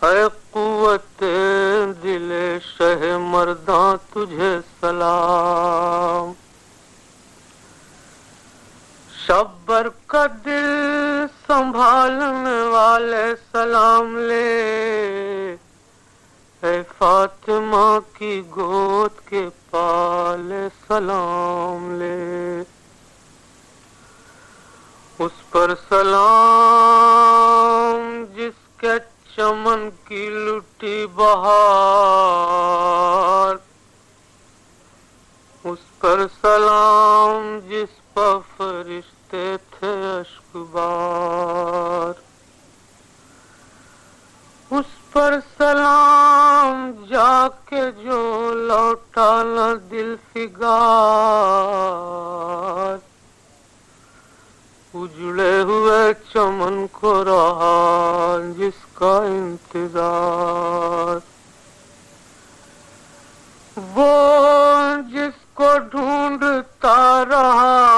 है कुव्वते दिले शह मर्दा तुझे सलाम। शब्बर का दिल संभालने वाले सलाम ले, है फातिमा की गोद के पाले सलाम ले। उस पर सलाम जिसके चमन की लुटी बहार, उस पर सलाम जिस पर फरिश्ते थे अश्कबार। उस पर सलाम जाके जो लौटा न दिल फिगार, उजड़े हुए चमन को रहा जिसका इंतजार। वो जिसको ढूंढता रहा